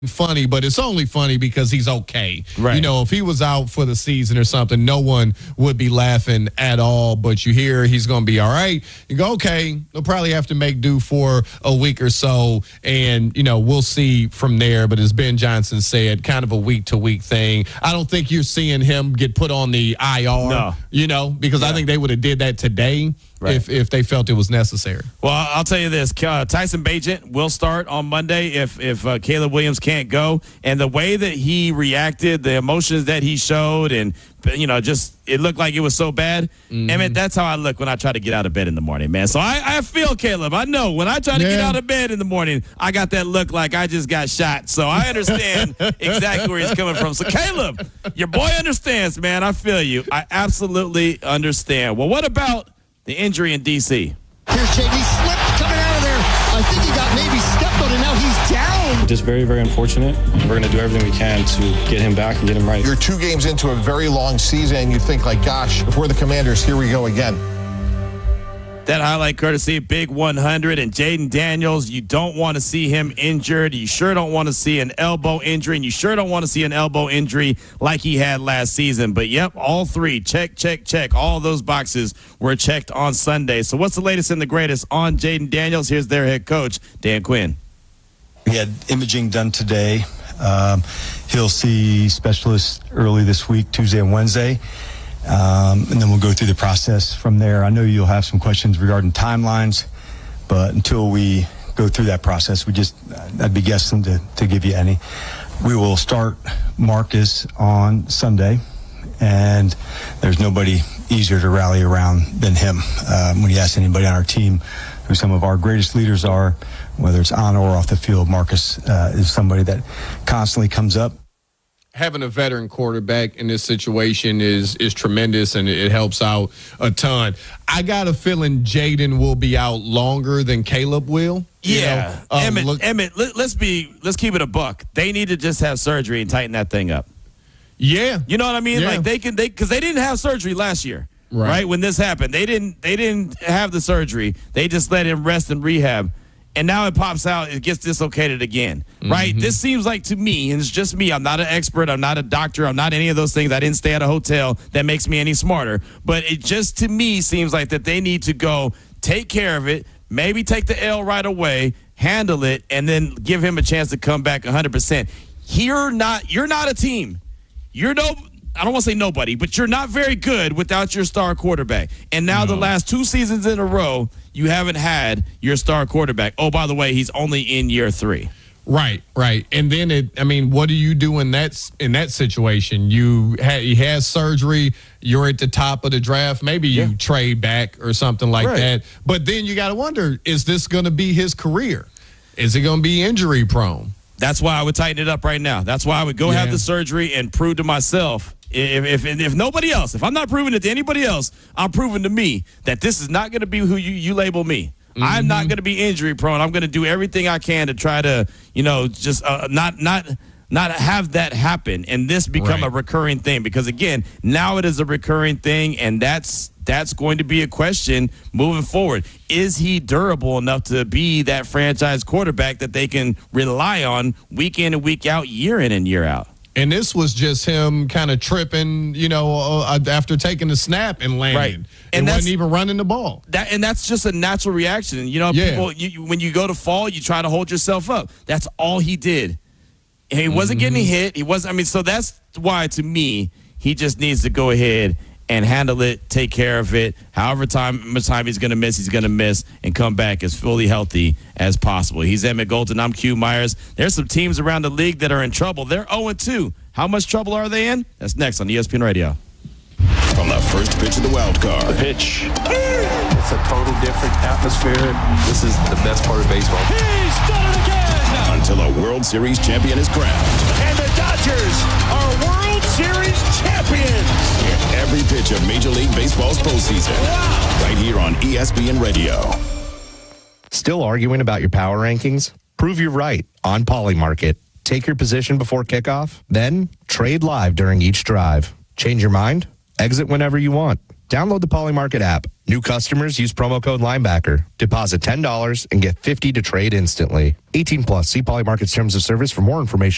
funny, but it's only funny because he's okay. Right. You know, if he was out for the season or something, no one would be laughing at all. But you hear he's going to be all right. You go, okay, they'll probably have to make do for a week or so. And, you know, we'll see from there. But as Ben Johnson said, kind of a week-to-week thing. I don't think you're seeing him get put on the IR, you know, because I think they would have did that today. Right. If they felt it was necessary. Well, I'll tell you this. Tyson Bagent will start on Monday if Caleb Williams can't go. And the way that he reacted, the emotions that he showed, and, you know, just it looked like it was so bad. Emmett, that's how I look when I try to get out of bed in the morning, man. So I feel Caleb. I know when I try to get out of bed in the morning, I got that look like I just got shot. So I understand exactly where he's coming from. So, Caleb, your boy understands, man. I feel you. I absolutely understand. Well, what about the injury in D.C.? Here's JD slipped coming out of there. I think he got maybe stepped on, and now he's down. Just very, very unfortunate. We're going to do everything we can to get him back and get him right. You're 2 games into a very long season, and you think, like, gosh, if we're the Commanders, here we go again. That highlight courtesy of Big 100 and Jaden Daniels. You don't want to see him injured. You sure don't want to see an elbow injury, and you sure don't want to see an elbow injury like he had last season. But, yep, all 3, check, check, check. All those boxes were checked on Sunday. So what's the latest and the greatest on Jaden Daniels? Here's their head coach, Dan Quinn. We had imaging done today. He'll see specialists early this week, Tuesday and Wednesday. And then we'll go through the process from there. I know you'll have some questions regarding timelines, but until we go through that process, I'd be guessing to give you any. We will start Marcus on Sunday, and there's nobody easier to rally around than him. When you ask anybody on our team who some of our greatest leaders are, whether it's on or off the field, Marcus is somebody that constantly comes up. Having a veteran quarterback in this situation is tremendous, and it helps out a ton. I got a feeling Jaden will be out longer than Caleb will. Yeah. Emmett, let's keep it a buck. They need to just have surgery and tighten that thing up. Yeah. You know what I mean? Yeah. Like because they didn't have surgery last year. Right. When this happened. They didn't have the surgery. They just let him rest and rehab. And now it pops out, it gets dislocated again, right? This seems like, to me, and it's just me, I'm not an expert, I'm not a doctor, I'm not any of those things. I didn't stay at a hotel that makes me any smarter. But it just, to me, seems like that they need to go take care of it, maybe take the L right away, handle it, and then give him a chance to come back 100%. You're not a team. I don't want to say nobody, but you're not very good without your star quarterback. And now the last 2 seasons in a row, you haven't had your star quarterback. Oh, by the way, he's only in year 3. Right. And then what do you do in that situation? He has surgery, you're at the top of the draft, maybe you trade back or something like that. But then you got to wonder, is this going to be his career? Is it going to be injury prone? That's why I would tighten it up right now. That's why I would go have the surgery and prove to myself, if nobody else, if I'm not proving it to anybody else, I'm proving to me that this is not going to be who you label me. I'm not going to be injury prone. I'm going to do everything I can to try to, just not have that happen and this become a recurring thing. Because again, now it is a recurring thing, and that's going to be a question moving forward. Is he durable enough to be that franchise quarterback that they can rely on week in and week out, year in and year out? And this was just him kind of tripping, after taking the snap and landing. Right. And wasn't even running the ball. That's just a natural reaction. People, when you go to fall, you try to hold yourself up. That's all he did. And he wasn't getting hit. So that's why, to me, he just needs to go ahead and handle it, take care of it. However much time he's going to miss, and come back as fully healthy as possible. He's Emmett Golden. I'm Q Myers. There's some teams around the league that are in trouble. They're 0-2. How much trouble are they in? That's next on ESPN Radio. From the first pitch of the wild card. The pitch. It's a total different atmosphere. This is the best part of baseball. He's done it again! Until a World Series champion is crowned. And the Dodgers are World Series champions! Hear every pitch of Major League Baseball's postseason. Wow! Right here on ESPN Radio. Still arguing about your power rankings? Prove you're right on Polymarket. Take your position before kickoff, then trade live during each drive. Change your mind? Exit whenever you want. Download the Polymarket app. New customers use promo code Linebacker. Deposit $10 and get $50 to trade instantly. 18 plus. See Polymarket's terms of service for more information.